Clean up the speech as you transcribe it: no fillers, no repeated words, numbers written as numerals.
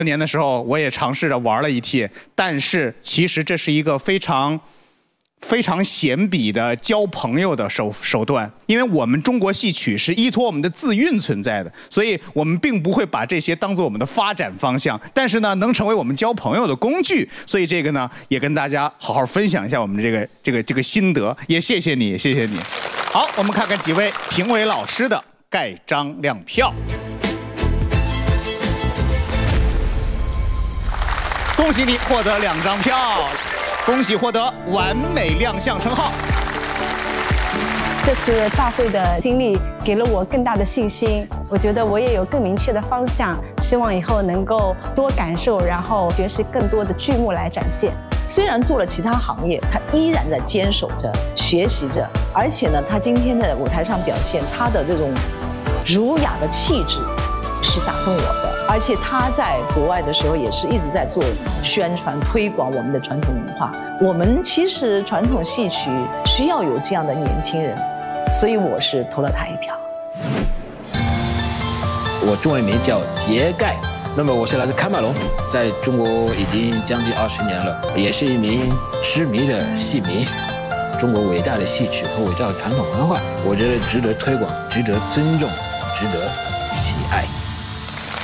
年的时候，我也尝试着玩了一替，但是其实这是一个非常闲鄙的交朋友的手段，因为我们中国戏曲是依托我们的字韵存在的，所以我们并不会把这些当做我们的发展方向，但是呢，能成为我们交朋友的工具。所以这个呢，也跟大家好好分享一下我们的这个心得，也谢谢你，谢谢你。好，我们看看几位评委老师的盖章亮票。恭喜你获得2张票，恭喜获得完美亮相称号。 这次大会的经历给了我更大的信心，我觉得我也有更明确的方向，希望以后能够多感受，然后学习更多的剧目来展现。 虽然做了其他行业，他依然在坚守着、学习着，而且呢，他今天的舞台上表现，他的这种儒雅的气质是打动我的。而且他在国外的时候也是一直在做宣传推广我们的传统文化。我们其实传统戏曲需要有这样的年轻人，所以我是投了他一票。 我中文名叫杰盖，那么我是来自喀麦隆，在中国已经将近20年了，也是一名痴迷的戏迷。中国伟大的戏曲和伟大的传统文化，我觉得值得推广，值得尊重，值得喜爱。